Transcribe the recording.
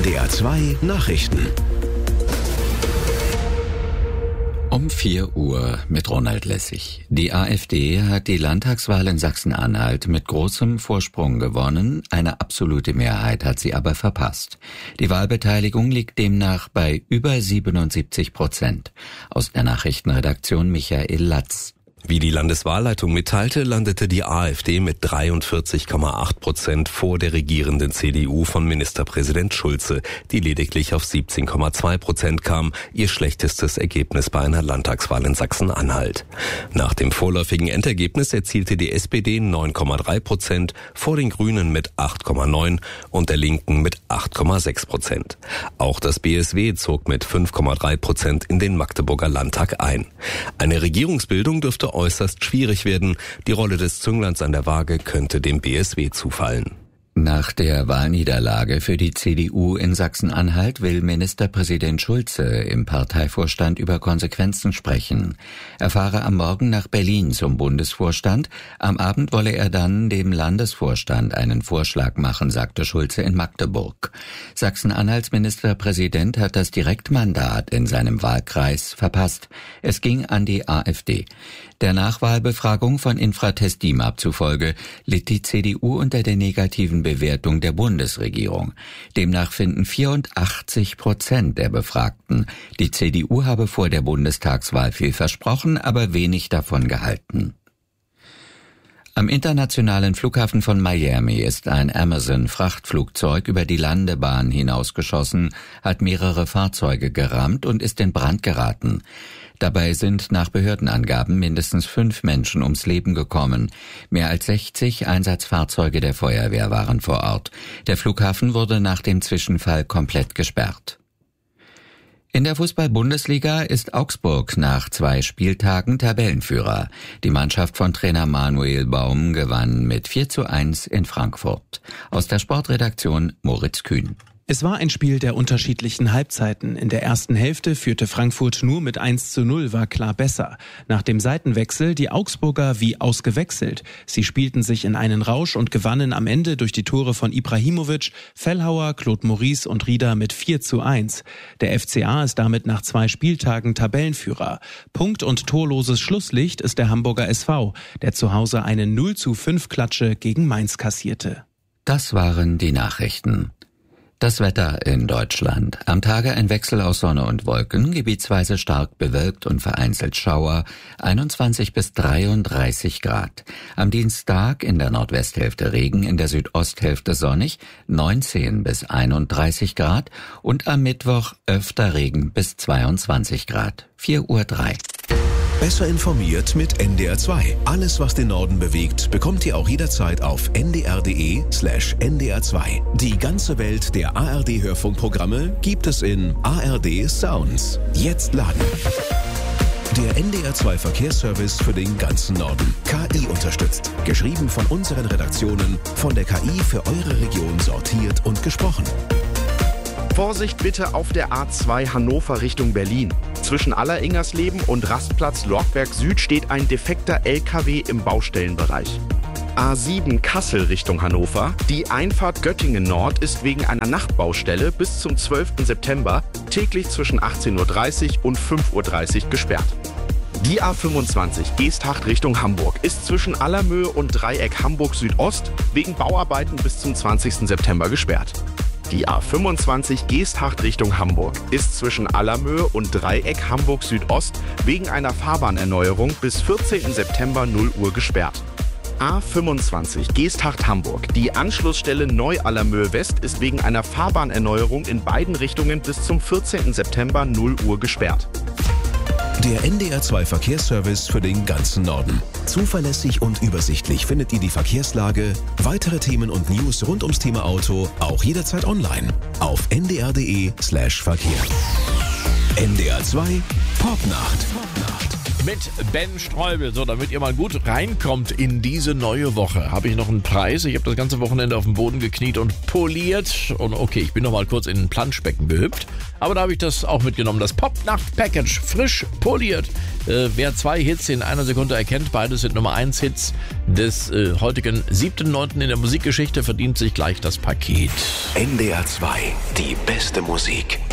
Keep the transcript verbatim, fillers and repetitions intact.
N D R zwei Nachrichten. Um vier Uhr mit Ronald Lessig. Die AfD hat die Landtagswahl in Sachsen-Anhalt mit großem Vorsprung gewonnen. Eine absolute Mehrheit hat sie aber verpasst. Die Wahlbeteiligung liegt demnach bei über siebenundsiebzig Prozent. Aus der Nachrichtenredaktion Michael Latz. Wie die Landeswahlleitung mitteilte, landete die AfD mit dreiundvierzig Komma acht Prozent vor der regierenden C D U von Ministerpräsident Schulze, die lediglich auf siebzehn Komma zwei Prozent kam, ihr schlechtestes Ergebnis bei einer Landtagswahl in Sachsen-Anhalt. Nach dem vorläufigen Endergebnis erzielte die S P D neun Komma drei Prozent, vor den Grünen mit acht Komma neun und der Linken mit acht Komma sechs Prozent. Auch das B S W zog mit fünf Komma drei Prozent in den Magdeburger Landtag ein. Eine Regierungsbildung dürfte äußerst schwierig werden. Die Rolle des Züngleins an der Waage könnte dem B S W zufallen. Nach der Wahlniederlage für die C D U in Sachsen-Anhalt will Ministerpräsident Schulze im Parteivorstand über Konsequenzen sprechen. Er fahre am Morgen nach Berlin zum Bundesvorstand. Am Abend wolle er dann dem Landesvorstand einen Vorschlag machen, sagte Schulze in Magdeburg. Sachsen-Anhalts Ministerpräsident hat das Direktmandat in seinem Wahlkreis verpasst. Es ging an die AfD. Der Nachwahlbefragung von Infratest DIMAP zufolge litt die C D U unter der negativen Bewertung der Bundesregierung. Demnach finden vierundachtzig Prozent der Befragten, die C D U habe vor der Bundestagswahl viel versprochen, aber wenig davon gehalten. Am internationalen Flughafen von Miami ist ein Amazon-Frachtflugzeug über die Landebahn hinausgeschossen, hat mehrere Fahrzeuge gerammt und ist in Brand geraten. Dabei sind nach Behördenangaben mindestens fünf Menschen ums Leben gekommen. Mehr als sechzig Einsatzfahrzeuge der Feuerwehr waren vor Ort. Der Flughafen wurde nach dem Zwischenfall komplett gesperrt. In der Fußball-Bundesliga ist Augsburg nach zwei Spieltagen Tabellenführer. Die Mannschaft von Trainer Manuel Baum gewann mit vier zu eins in Frankfurt. Aus der Sportredaktion Moritz Kühn. Es war ein Spiel der unterschiedlichen Halbzeiten. In der ersten Hälfte führte Frankfurt nur mit eins zu null, war klar besser. Nach dem Seitenwechsel die Augsburger wie ausgewechselt. Sie spielten sich in einen Rausch und gewannen am Ende durch die Tore von Ibrahimovic, Fellhauer, Claude Maurice und Rieder mit vier zu eins. Der F C A ist damit nach zwei Spieltagen Tabellenführer. Punkt- und torloses Schlusslicht ist der Hamburger S V, der zu Hause eine null zu fünf Klatsche gegen Mainz kassierte. Das waren die Nachrichten. Das Wetter in Deutschland. Am Tage ein Wechsel aus Sonne und Wolken, gebietsweise stark bewölkt und vereinzelt Schauer, einundzwanzig bis dreiunddreißig Grad. Am Dienstag in der Nordwesthälfte Regen, in der Südosthälfte sonnig, neunzehn bis einunddreißig Grad und am Mittwoch öfter Regen bis zweiundzwanzig Grad. vier Uhr drei. Besser informiert mit N D R zwei. Alles, was den Norden bewegt, bekommt ihr auch jederzeit auf n d r punkt d e slash n d r zwei. Die ganze Welt der A R D-Hörfunkprogramme gibt es in A R D Sounds. Jetzt laden. Der N D R zwei Verkehrsservice für den ganzen Norden. K I unterstützt. Geschrieben von unseren Redaktionen, von der K I für eure Region sortiert und gesprochen. Vorsicht bitte auf der A zwei Hannover Richtung Berlin. Zwischen Alleringersleben und Rastplatz Lorgberg Süd steht ein defekter L K W im Baustellenbereich. A sieben Kassel Richtung Hannover. Die Einfahrt Göttingen Nord ist wegen einer Nachtbaustelle bis zum zwölften September täglich zwischen achtzehn Uhr dreißig und fünf Uhr dreißig gesperrt. Die A fünfundzwanzig Geesthacht Richtung Hamburg ist zwischen Allermöhe und Dreieck Hamburg Südost wegen Bauarbeiten bis zum zwanzigsten September gesperrt. Die A fünfundzwanzig Geesthacht Richtung Hamburg ist zwischen Allermöhe und Dreieck Hamburg Südost wegen einer Fahrbahnerneuerung bis vierzehnten September null Uhr gesperrt. A fünfundzwanzig Geesthacht Hamburg. Die Anschlussstelle Neu-Allermöhe West ist wegen einer Fahrbahnerneuerung in beiden Richtungen bis zum vierzehnten September null Uhr gesperrt. Der N D R zwei Verkehrsservice für den ganzen Norden. Zuverlässig und übersichtlich findet ihr die Verkehrslage, weitere Themen und News rund ums Thema Auto auch jederzeit online auf n d r punkt d e slash Verkehr. N D R zwei Popnacht. Popnacht. mit Ben Streubel. So, damit ihr mal gut reinkommt in diese neue Woche, habe ich noch einen Preis. Ich habe das ganze Wochenende auf dem Boden gekniet und poliert. Und okay, ich bin noch mal kurz in ein Planschbecken gehüpft. Aber da habe ich das auch mitgenommen. Das Pop-Nacht-Package, frisch poliert. Äh, wer zwei Hits in einer Sekunde erkennt, beides sind Nummer eins Hits des äh, heutigen siebten neunten in der Musikgeschichte, verdient sich gleich das Paket. N D R zwei, die beste Musik.